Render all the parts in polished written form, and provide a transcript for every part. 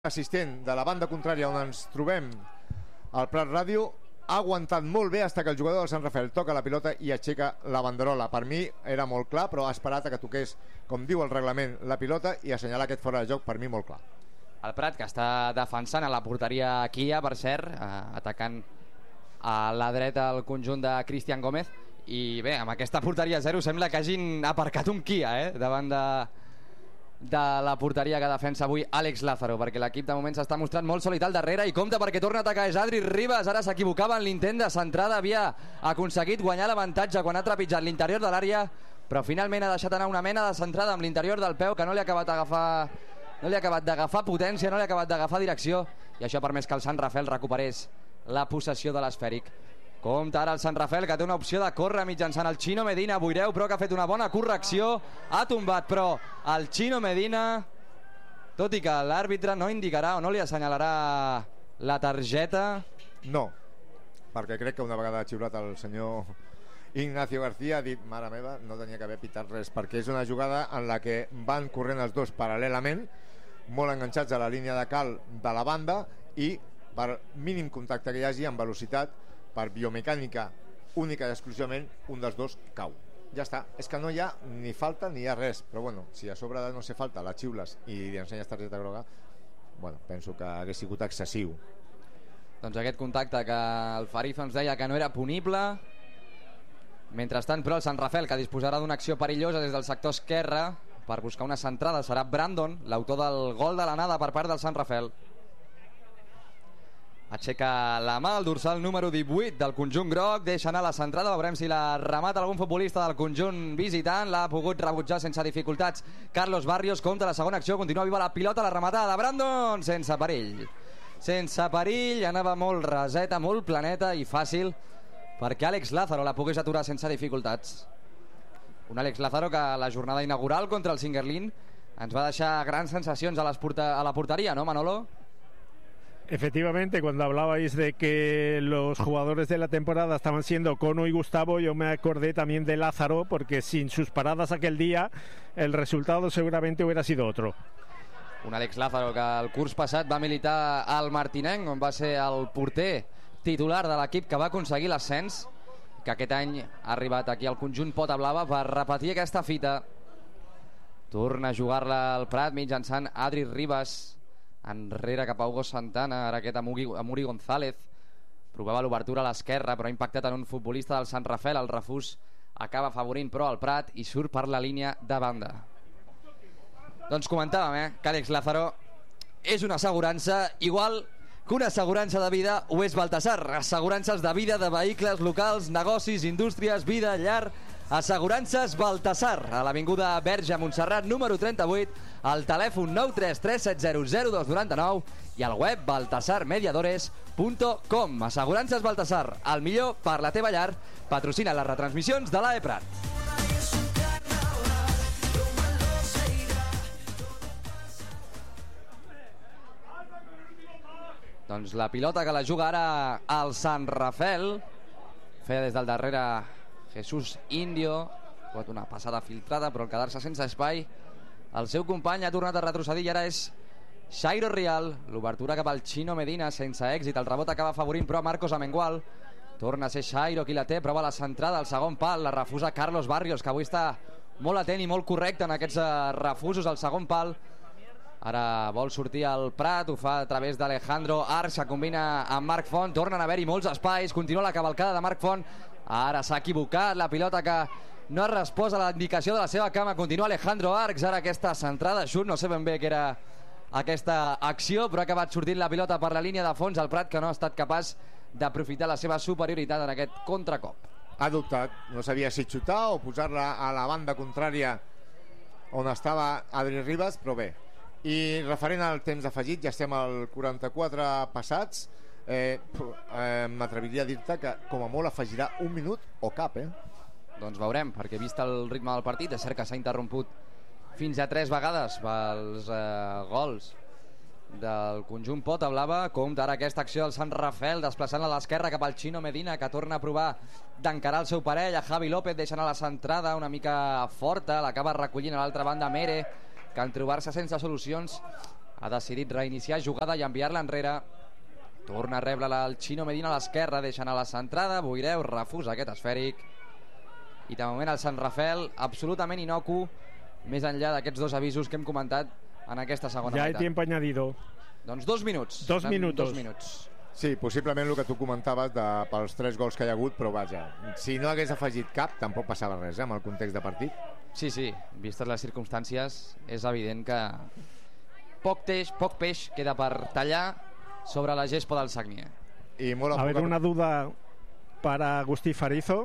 assistent de la banda contrària on ens trobem al Prat Ràdio ha aguantat molt bé fins que el jugador del Sant Rafael toca la pilota i aixeca la banderola. Per mi era molt clar, però ha esperat a que toqués, com diu el reglament, la pilota i assenyalar aquest fora de joc, per mi molt clar. El Prat, que està defensant a la porteria Kia, per cert, atacant a la dreta el conjunt de Cristian Gómez. I bé, amb aquesta porteria 0 sembla que hagin aparcat un Kia davant de la porteria que defensa avui Àlex Lázaro, perquè l'equip de moment s'està mostrant molt sòlid al darrere i compta perquè torna a atacar és Adri Ribas. Ara s'equivocava en l'intent de centrada, havia aconseguit guanyar l'avantatge quan ha trepitjat l'interior de l'àrea, però finalment ha deixat anar una mena de centrada amb l'interior del peu que no li ha acabat d'agafar potència, no li ha acabat d'agafar direcció, i això ha permès que el Sant Rafael recuperés la possessió de l'esfèric. Compte ara el Sant Rafael, que té una opció de córrer mitjançant el Chino Medina. Boireu, però, que ha fet una bona correcció, ha tombat, però el Chino Medina, tot i que l'àrbitre no indicarà o no li assenyalarà la targeta. No, perquè crec que una vegada ha xiulat el senyor Ignacio García, ha dit, mare meva, no tenia que haver pitat res, perquè és una jugada en la que van corrent els dos paral·lelament, molt enganxats a la línia de cal de la banda, i per mínim contacte que hi hagi amb velocitat, per biomecànica única i exclusivament, un dels dos cau. Ja està, és que no hi ha ni falta ni hi ha res, però bueno, si a sobre de no ser falta la xiules i li ensenyes targeta groga, bueno, penso que hagués sigut excessiu. Doncs aquest contacte que el Farif ens deia que no era punible. Mentrestant, però, el Sant Rafael, que disposarà d'una acció perillosa des del sector esquerre per buscar una centrada, serà Brandon, l'autor del gol de l'anada per part del Sant Rafael. Aixeca la mà el dorsal número 18 del conjunt groc, deixa anar la centrada, veurem si la remata algun futbolista del conjunt visitant. L'ha pogut rebutjar sense dificultats Carlos Barrios. Compte la segona acció, continua viva la pilota, la rematada de Brandon, sense perill, anava molt raseta, molt planeta i fàcil perquè Àlex Lázaro la pogués aturar sense dificultats. Un Àlex Lázaro que a la jornada inaugural contra el Singerlin ens va deixar grans sensacions a la porteria, ¿no, Manolo? Efectivamente, cuando hablabais de que los jugadores de la temporada estaban siendo Cono y Gustavo, yo me acordé también de Lázaro, porque sin sus paradas aquel día el resultado seguramente hubiera sido otro. Un Àlex Lázaro que el curs passat va militar al Martinenc, on va ser el porter titular de l'equip que va aconseguir l'ascens, que aquest any ha arribat aquí al conjunt Pota Blava per repetir aquesta fita. Torna a jugar-la al Prat mitjançant Adri Ribas, enrere cap a Hugo Santana, ara aquest Amuri González. Provava l'obertura a l'esquerra, però ha impactat en un futbolista del Sant Rafael. El refús acaba afavorint però el Prat i surt per la línia de banda. Doncs comentàvem que Àlex Lázaro és una assegurança, igual que una assegurança de vida ho és Baltasar. Assegurances de vida, de vehicles, locals, negocis, indústries, vida, llar. Assegurances Baltasar, a l'avinguda Verge Montserrat número 38, al telèfon 933700299 i al web baltasarmediadores.com. Assegurances Baltasar, el millor per la teva llar. Patrocina les retransmissions de l'AEPRAT. Doncs la pilota que la juga ara al Sant Rafael, feia des del darrere Jesús Indio, pot una passada filtrada, però al quedar-se sense espai el seu company ha tornat a retrocedir i ara és Xairo Rial. L'obertura cap al Chino Medina sense èxit, el rebot acaba afavorint però Marcos Amengual. Torna a ser Xairo qui la té, prova la centrada al segon pal, la refusa Carlos Barrios, que avui està molt atent i molt correcte en aquests refusos al segon pal. Ara vol sortir al Prat, ho fa a través d'Alejandro Arx, que combina amb Marc Font. Tornen a haver-hi molts espais, continua la cavalcada de Marc Font. Ara s'ha equivocat, la pilota que no ha respost a la indicació de la seva cama. Continua Alejandro Arx, ara aquesta centrada xut, no sé ben bé què era aquesta acció, però ha acabat sortint la pilota per la línia de fons. El Prat que no ha estat capaç d'aprofitar la seva superioritat en aquest contracop. Ha dubtat, no sabia si xutar o posar-la a la banda contrària on estava Adri Ribas, però bé. I referent al temps afegit, ja estem al 44 passats. M'atreviria a dir-te que com a molt afegirà un minut o cap, Doncs veurem, perquè vist el ritme del partit és cert que s'ha interromput fins a 3 vegades pels gols del conjunt Pota Blava. Compte ara aquesta acció del Sant Rafael, desplaçant a l'esquerra cap al Chino Medina, que torna a provar d'encarar el seu parell, a Javi López, deixant a la centrada una mica forta, l'acaba recollint a l'altra banda Mere, que en trobar-se sense solucions ha decidit reiniciar jugada i enviar-la enrere. Torna a rebre-la el Chino Medina a l'esquerra, deixa anar la centrada. Boireu refusa aquest esfèric. I de moment el Sant Rafel absolutament inocu, més enllà d'aquests dos avisos que hem comentat en aquesta segona Ja meitat. hay tiempo añadido. Doncs 2 minuts. 2 minutos. 2 minuts. Sí, possiblement el que tu comentaves pels 3 gols que hi ha hagut, però vaja, si no hagués afegit cap tampoc passava res, amb el context de partit. Sí, vistes les circumstàncies és evident que poc peix queda per tallar sobre la gespa del Sagnia. I molt A ver, una duda para Agustí Farizo.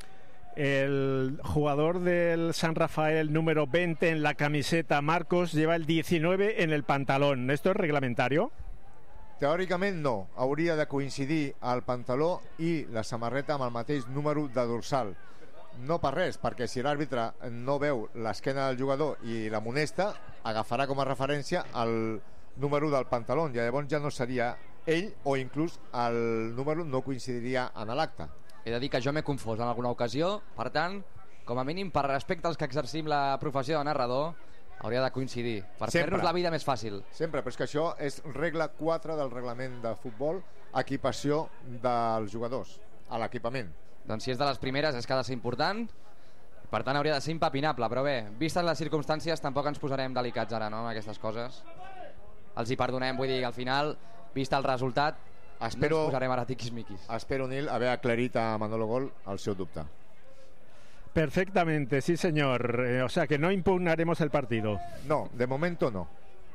El jugador del San Rafael número 20 en la camiseta, Marcos, lleva el 19 en el pantalón. ¿Esto es reglamentario? Teòricament no, hauria de coincidir el pantaló i la samarreta amb el mateix número de dorsal. No per res, perquè si l'àrbitre no veu l'esquena del jugador i l'amonesta, agafarà com a referència el número del pantaló, i llavors ja no seria ell, o inclús el número no coincidiria en l'acte. He de dir que jo m'he confós en alguna ocasió, per tant, com a mínim per respecte als que exercim la professió de narrador, hauria de coincidir, per fer-nos la vida més fàcil. Sempre, però és que això és regla 4 del reglament de futbol, equipació dels jugadors a l'equipament. Doncs si és de les primeres és que ha de ser important, per tant hauria de ser impepinable, però bé, vistes les circumstàncies tampoc ens posarem delicats ara, no?, amb aquestes coses. Els hi perdonem, vull dir, al final, vist el resultat, no ens posarem ara tiquis-miquis. Espero, Nil, haver aclarit a Manolo Gol el seu dubte. Perfectamente, sí señor. O sea que no impugnaremos el partido. No, de momento no.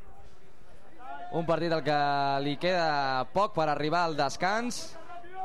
Un partit al que li queda poc per arribar al descans.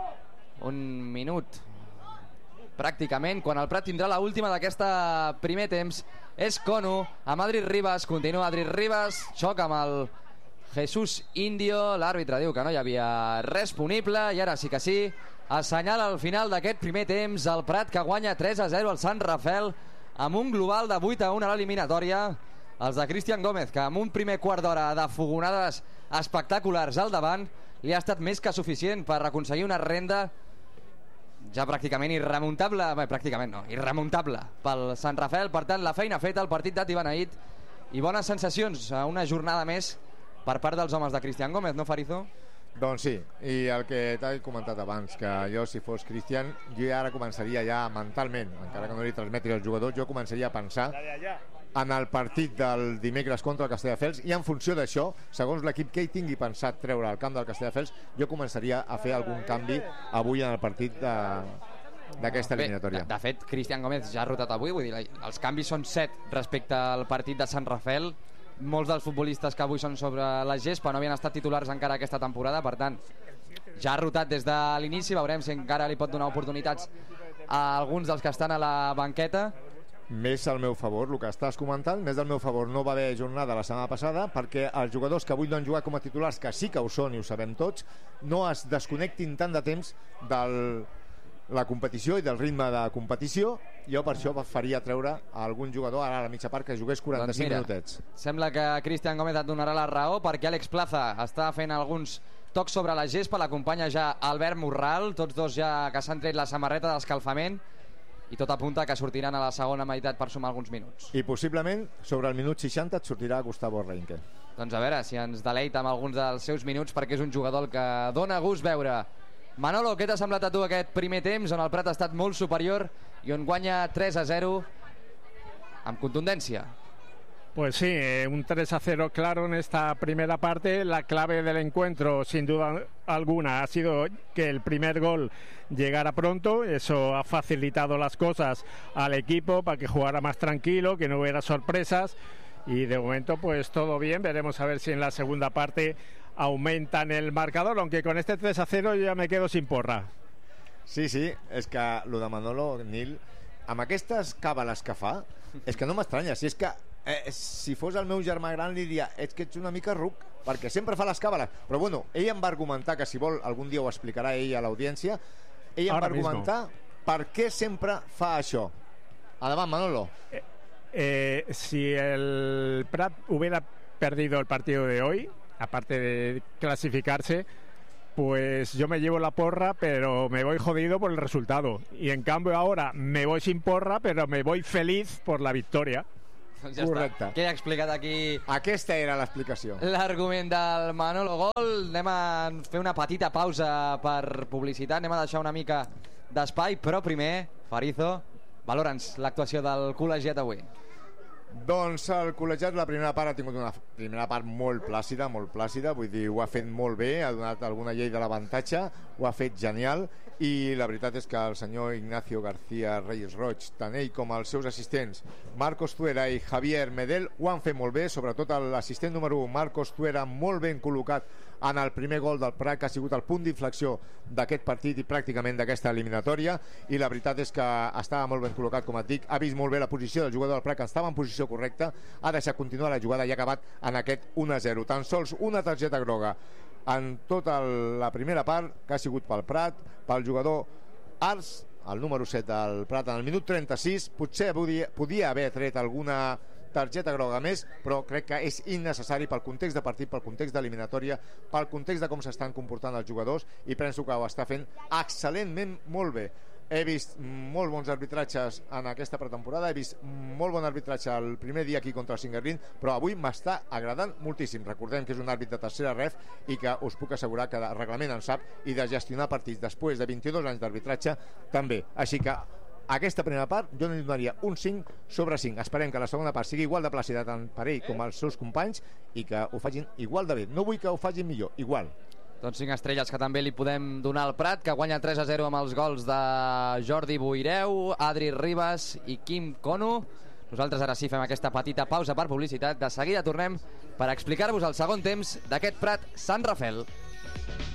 Un minut pràcticament, quan el Prat tindrà l'última d'aquesta primer temps. És Cono, amb Adri Ribas, continua Adri Ribas, xoca amb el Jesús Indio, l'àrbitre diu que no hi havia res punible i ara sí que sí, assenyala al final d'aquest primer temps el Prat, que guanya 3-0 al Sant Rafel amb un global de 8-1 a l'eliminatòria. Els de Cristian Gómez, que amb un primer quart d'hora de fogonades espectaculars al davant li ha estat més que suficient per aconseguir una renda ja pràcticament irremuntable, irremuntable pel Sant Rafel. Per tant, la feina feta, el partit d'Ati beneït i bones sensacions a una jornada més per part dels homes de Cristian Gómez, no, Farizo? Doncs sí, i el que t'he comentat abans, que jo si fos Cristian, jo ara començaria ja mentalment, encara que no li transmeti al jugador, jo començaria a pensar en el partit del dimecres contra el Castelldefels, i en funció d'això, segons l'equip que hi tingui pensat treure al camp del Castelldefels, jo començaria a fer algun canvi avui en el partit d'aquesta eliminatòria. De fet, Cristian Gómez ja ha rotat avui, vull dir, els canvis són 7 respecte al partit de Sant Rafel. Molts dels futbolistes que avui són sobre la gespa no havien estat titulars encara aquesta temporada, per tant ja ha rotat des de l'inici. Veurem si encara li pot donar oportunitats a alguns dels que estan a la banqueta. Més al meu favor, el que estàs comentant, més del meu favor, no va haver jornada la setmana passada perquè els jugadors que avui no han jugat com a titulars, que sí que ho són i ho sabem tots, no es desconnectin tant de temps de la competició i del ritme de competició. Jo per això faria treure a algun jugador ara a la mitja part que jugués 45 minutets. Sembla que Cristian Gómez et donarà la raó, perquè Àlex Plaza està fent alguns tocs sobre la gespa, l'acompanya ja Albert Morral, tots dos ja que s'han tret la samarreta d'escalfament, i tot apunta que sortiran a la segona meitat per sumar alguns minuts. I possiblement sobre el minut 60 et sortirà Gustavo Reinke. Doncs a veure si ens deleita amb alguns dels seus minuts, perquè és un jugador que dona gust veure. Manolo, què t'ha semblat a tu aquest primer temps on el Prat ha estat molt superior i on guanya 3-0 amb contundència? Pues sí, un 3-0 claro en esta primera parte. La clave del encuentro, sin duda alguna, ha sido que el primer gol llegara pronto. Eso ha facilitado las cosas al equipo para que jugara más tranquilo, que no hubiera sorpresas. Y de momento, pues todo bien. Veremos a ver si en la segunda parte aumentan el marcador, aunque con este 3-0 yo ya me quedo sin porra. Sí, és que lo de Manolo, Nil, amb aquestes càbales que fa, és que no m'estranya. Si és que si fos el meu germà gran li diria, és que ets una mica ruc, perquè sempre fa les càbales. Però bueno, ell em va argumentar, que si vol algun dia ho explicarà ell a l'audiència, ell em va argumentar per què sempre fa això. Endavant, Manolo. Si el Prat hubiera perdido el partido de hoy, aparte de clasificarse, pues yo me llevo la porra, pero me voy jodido por el resultado. Y en cambio ahora me voy sin porra, pero me voy feliz por la victoria. Doncs ja Correcte. està. Què ha explicat aquí Aquesta era l'explicació. l'argument del Manolo Gol? Anem a fer una petita pausa per publicitat, anem a deixar una mica d'espai, però primer, Farizo, valora'ns l'actuació del col·legiat avui. Doncs el col·legiat la primera part ha tingut una primera part molt plàcida, vull dir, ho ha fet molt bé, ha donat alguna llei de l'avantatge, ho ha fet genial, i la veritat és que el senyor Ignacio García Reyes Roig, tant ell com els seus assistents Marcos Tuera i Javier Medel, ho han fet molt bé, sobretot l'assistent número 1 Marcos Tuera, molt ben col·locat en el primer gol del Prat, que ha sigut el punt d'inflexió d'aquest partit i pràcticament d'aquesta eliminatòria, i la veritat és que estava molt ben col·locat, com et dic, ha vist molt bé la posició del jugador del Prat, que estava en posició correcta, ha deixat continuar la jugada i ha acabat en aquest 1-0. Tan sols una targeta groga en tota la primera part, que ha sigut pel Prat, pel jugador Ars, el número 7 del Prat, en el minut 36. Potser podia haver tret alguna targeta groga més, però crec que és innecessari pel context de partit, pel context d'eliminatòria, pel context de com s'estan comportant els jugadors, i penso que ho està fent excel·lentment molt bé. He vist molt bons arbitratges en aquesta pretemporada, he vist molt bon arbitratge el primer dia aquí contra el Singuerrín, però avui m'està agradant moltíssim. Recordem que és un àrbit de tercera ref i que us puc assegurar que de reglament en sap i de gestionar partits després de 22 anys d'arbitratge també. Així que aquesta primera part jo li donaria un 5/5. Esperem que la segona part sigui igual de plàcida tant per ell com els seus companys i que ho facin igual de bé. No vull que ho facin millor, igual. Doncs 5 estrelles que també li podem donar al Prat, que guanya 3-0 amb els gols de Jordi Boireu, Adri Ribas i Quim Cono. Nosaltres ara sí fem aquesta petita pausa per publicitat. De seguida tornem per explicar-vos el segon temps d'aquest Prat Sant Rafel.